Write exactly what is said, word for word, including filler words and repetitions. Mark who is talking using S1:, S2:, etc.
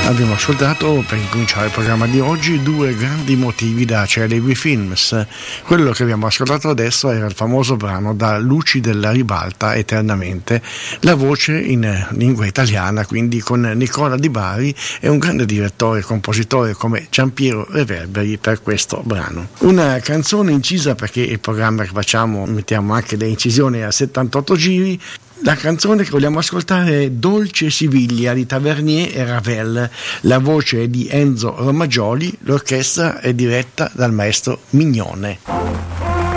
S1: Abbiamo ascoltato, per incominciare il programma di oggi, due grandi motivi da Celebi Films. Quello che abbiamo ascoltato adesso era il famoso brano Da luci della ribalta eternamente, la voce in lingua italiana, quindi con Nicola Di Bari e un grande direttore e compositore come Giampiero Reverberi per questo brano. Una canzone incisa, perché il programma che facciamo mettiamo anche le incisioni a settantotto giri. La canzone che vogliamo ascoltare è Dolce Siviglia di Tavernier e Ravel, la voce è di Enzo Romagioli, l'orchestra è diretta dal maestro Mignone.